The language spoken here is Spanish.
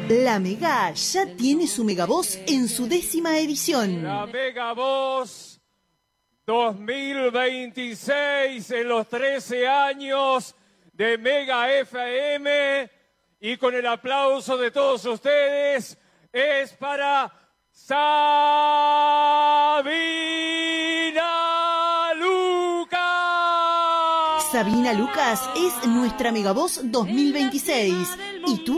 La Mega ya tiene su Megavoz en su 10ª edición. La Megavoz 2026 en los 13 años de Mega FM, y con el aplauso de todos ustedes es para Sabina Lucas. Sabina Lucas es nuestra Megavoz 2026. ¿Y tú?